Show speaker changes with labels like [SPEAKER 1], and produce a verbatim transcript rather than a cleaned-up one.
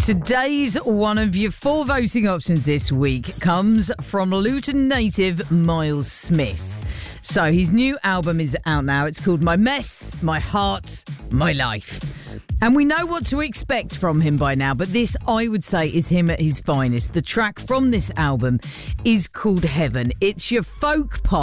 [SPEAKER 1] Today's one of your four voting options this week comes from Luton native Miles Smith. So his new album is out now. It's called My Mess, My Heart, My Life. And we know what to expect from him by now, but this, I would say, is him at his finest. The track from this album is called Heaven. It's your folk pop